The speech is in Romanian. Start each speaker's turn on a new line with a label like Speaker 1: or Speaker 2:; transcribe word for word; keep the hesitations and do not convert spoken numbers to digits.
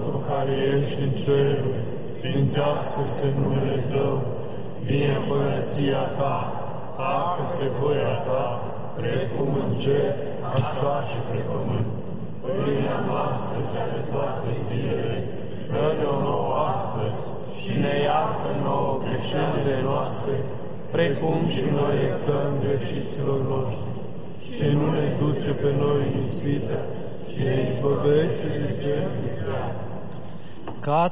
Speaker 1: nostru care ești în ceruri, sfințească-se numele Tău, vie împărăția Ta, facă-se voia Ta, precum în cer, așa și pe pământ. Pâinea noastră cea de toate zilele, dă-ne-o nouă astăzi și ne iartă nouă greșelile noastre, precum și noi iertăm greșiților noștri. Și nu ne duce pe noi în ispită, ci ne izbăvește de cel. Ca